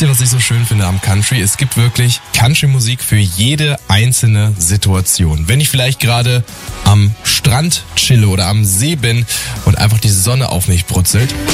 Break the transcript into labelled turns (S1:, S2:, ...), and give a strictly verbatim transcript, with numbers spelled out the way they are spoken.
S1: Wisst ihr, was ich so schön finde am Country? Es gibt wirklich Country-Musik für jede einzelne Situation. Wenn ich vielleicht gerade am Strand chille oder am See bin und einfach die Sonne auf mich brutzelt,